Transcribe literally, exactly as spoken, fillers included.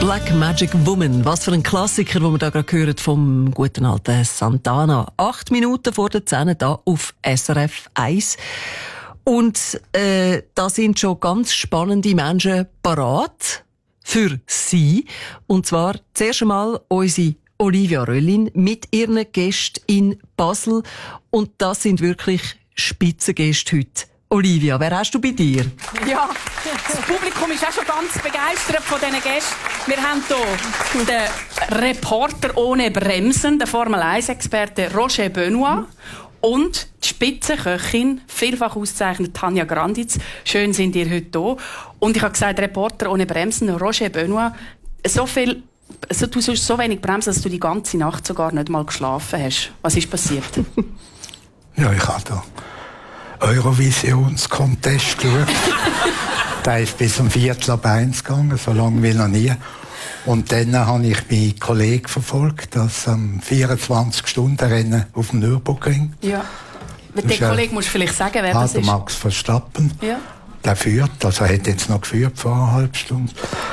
Black Magic Woman. Was für ein Klassiker, den wir da gerade hören vom guten alten Santana. Acht Minuten vor der Zehn da auf S R F eins. Und äh, da sind schon ganz spannende Menschen parat für Sie. Und zwar zuerst einmal unsere Olivia Röllin mit ihren Gästen in Basel. Und das sind wirklich Spitzengäste heute. Olivia, wer hast du bei dir? Ja, das Publikum ist auch schon ganz begeistert von diesen Gästen. Wir haben hier den Reporter ohne Bremsen, den Formel eins Experte Roger Benoit und die Spitzenköchin, vielfach ausgezeichnet Tanja Granditz. Schön sind ihr heute hier. Und ich habe gesagt, Reporter ohne Bremsen, Roger Benoit, so viel, also du sollst so wenig bremsen, dass du die ganze Nacht sogar nicht mal geschlafen hast. Was ist passiert? Ja, ich habe da Eurovisions-Contest geschaut. Der ist bis um Viertel ab eins gegangen, so lange wie noch nie. Und dann habe ich meinen Kollegen verfolgt, das am vierundzwanzig-Stunden-Rennen auf dem Nürburgring. Ja. Mit dem Kollegen musst du vielleicht sagen, wer das ist. Max Verstappen. Ja. Der führt, also er hat jetzt noch geführt vor einer halben Stunde.